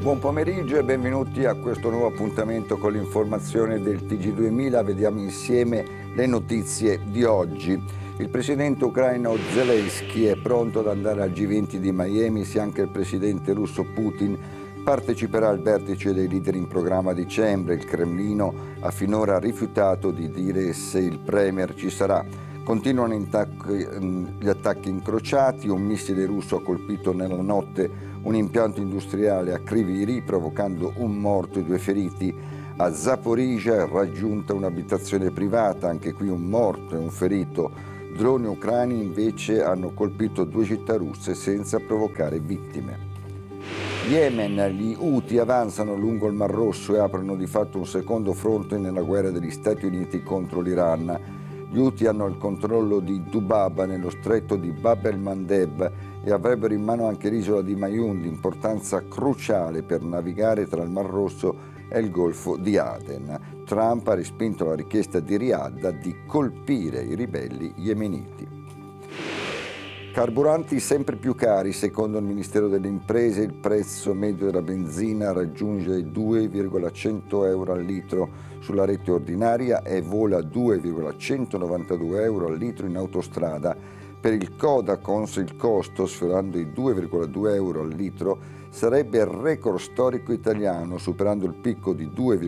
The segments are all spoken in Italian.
Buon pomeriggio e benvenuti a questo nuovo appuntamento con l'informazione del TG2000. Vediamo insieme le notizie di oggi. Il presidente ucraino Zelensky è pronto ad andare al G20 di Miami, sia anche il presidente russo Putin parteciperà al vertice dei leader in programma a dicembre. Il Cremlino ha finora rifiutato di dire se il premier ci sarà. Continuano gli attacchi incrociati, un missile russo ha colpito nella notte un impianto industriale a Kryvyi Rih, provocando un morto e 2 feriti. A Zaporizhzhia è raggiunta un'abitazione privata, anche qui un morto e un ferito. Droni ucraini invece hanno colpito 2 città russe senza provocare vittime. Yemen, gli Houthi avanzano lungo il Mar Rosso e aprono di fatto un secondo fronte nella guerra degli Stati Uniti contro l'Iran. Gli Houthi hanno il controllo di Dubaba nello stretto di Bab el-Mandeb e avrebbero in mano anche l'isola di Mayun, di importanza cruciale per navigare tra il Mar Rosso e il Golfo di Aden. Trump ha respinto la richiesta di Riyadh di colpire i ribelli yemeniti. Carburanti sempre più cari. Secondo il Ministero delle Imprese il prezzo medio della benzina raggiunge i 2,100 euro al litro sulla rete ordinaria e vola 2,192 euro al litro in autostrada. Per il Codacons il costo, sfiorando i 2,2 euro al litro, sarebbe il record storico italiano, superando il picco di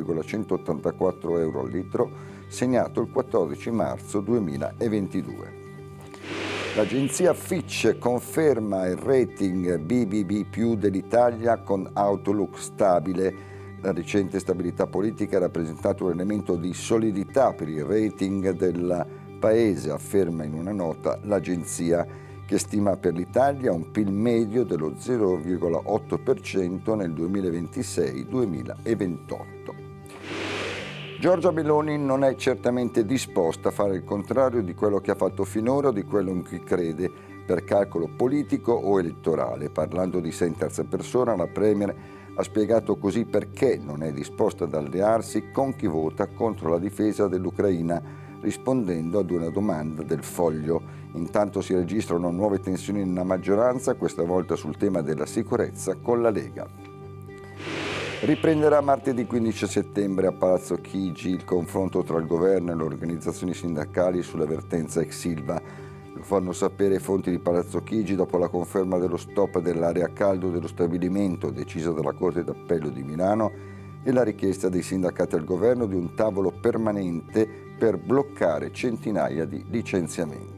2,184 euro al litro segnato il 14 marzo 2022. L'agenzia Fitch conferma il rating BBB+ dell'Italia con outlook stabile. La recente stabilità politica ha rappresentato un elemento di solidità per il rating del Paese, afferma in una nota l'agenzia, che stima per l'Italia un PIL medio dello 0,8% nel 2026-2028. Giorgia Meloni non è certamente disposta a fare il contrario di quello che ha fatto finora o di quello in cui crede, per calcolo politico o elettorale. Parlando di sé in terza persona, la Premier ha spiegato così perché non è disposta ad allearsi con chi vota contro la difesa dell'Ucraina, rispondendo ad una domanda del Foglio. Intanto si registrano nuove tensioni nella maggioranza, questa volta sul tema della sicurezza con la Lega. Riprenderà martedì 15 settembre a Palazzo Chigi il confronto tra il governo e le organizzazioni sindacali sulla vertenza ex Ilva. Lo fanno sapere fonti di Palazzo Chigi dopo la conferma dello stop dell'area a caldo dello stabilimento decisa dalla Corte d'Appello di Milano e la richiesta dei sindacati al governo di un tavolo permanente per bloccare centinaia di licenziamenti.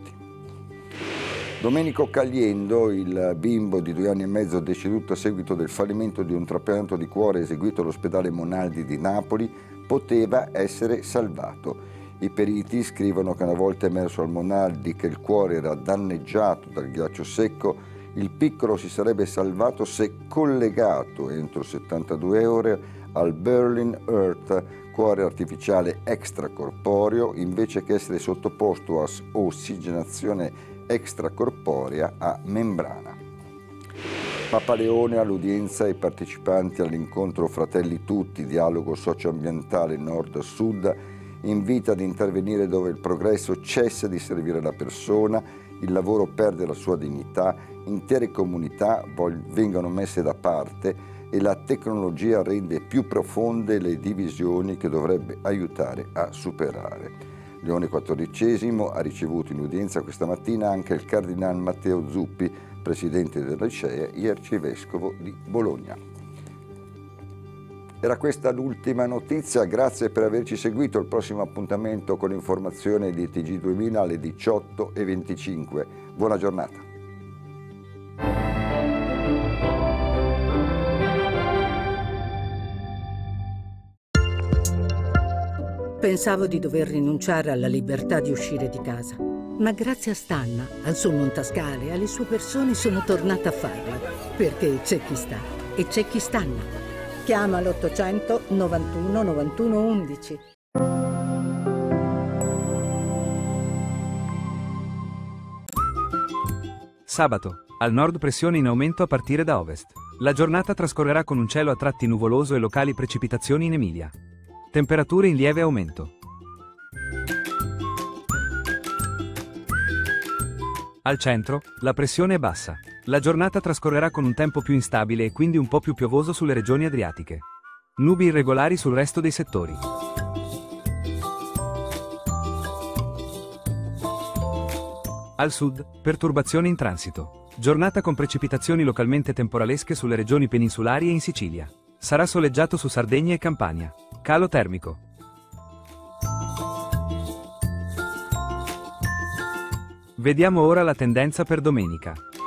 Domenico Caliendo, il bimbo di 2 anni e mezzo deceduto a seguito del fallimento di un trapianto di cuore eseguito all'ospedale Monaldi di Napoli, poteva essere salvato. I periti scrivono che una volta emerso al Monaldi che il cuore era danneggiato dal ghiaccio secco, il piccolo si sarebbe salvato se collegato entro 72 ore al Berlin Earth, cuore artificiale extracorporeo, invece che essere sottoposto a ossigenazione extracorporea a membrana. Papa Leone all'udienza ai partecipanti all'incontro Fratelli Tutti, dialogo socioambientale nord-sud, invita ad intervenire dove il progresso cessa di servire la persona, il lavoro perde la sua dignità, intere comunità vengono messe da parte e la tecnologia rende più profonde le divisioni che dovrebbe aiutare a superare. Leone XIV ha ricevuto in udienza questa mattina anche il Cardinal Matteo Zuppi, presidente della CEE e arcivescovo di Bologna. Era questa l'ultima notizia, grazie per averci seguito. Il prossimo appuntamento con l'informazione di TG2000 alle 18:25. Buona giornata. Pensavo di dover rinunciare alla libertà di uscire di casa, ma grazie a Stanna, al suo montascale e alle sue persone sono tornata a farlo, perché c'è chi sta e c'è chi stanna. Chiama l'800 91 91 11. Sabato, al nord pressione in aumento a partire da ovest. La giornata trascorrerà con un cielo a tratti nuvoloso e locali precipitazioni in Emilia. Temperature in lieve aumento. Al centro, la pressione è bassa. La giornata trascorrerà con un tempo più instabile e quindi un po' più piovoso sulle regioni adriatiche. Nubi irregolari sul resto dei settori. Al sud, perturbazioni in transito. Giornata con precipitazioni localmente temporalesche sulle regioni peninsulari e in Sicilia. Sarà soleggiato su Sardegna e Campania. Calo termico. Vediamo ora la tendenza per domenica.